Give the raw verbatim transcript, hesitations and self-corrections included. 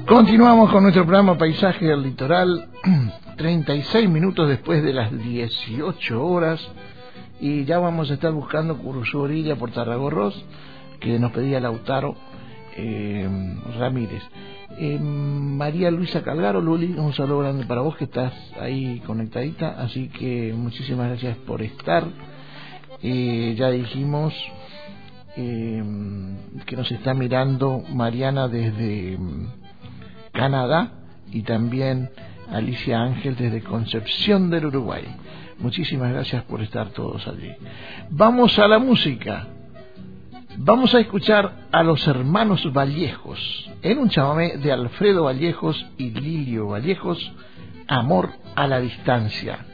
Continuamos con nuestro programa Paisaje del Litoral, treinta y seis minutos después de las dieciocho horas, y ya vamos a estar buscando Curuzú Orilla por Tarragorros, que nos pedía Lautaro eh, Ramírez. Eh, María Luisa Calgaro, Luli, un saludo grande para vos que estás ahí conectadita, así que muchísimas gracias por estar. Eh, ya dijimos eh, que nos está mirando Mariana desde Canadá y también Alicia Ángel desde Concepción del Uruguay. Muchísimas gracias por estar todos allí. Vamos a la música. Vamos a escuchar a los hermanos Vallejos en un chamamé de Alfredo Vallejos y Lilio Vallejos, Amor a la Distancia.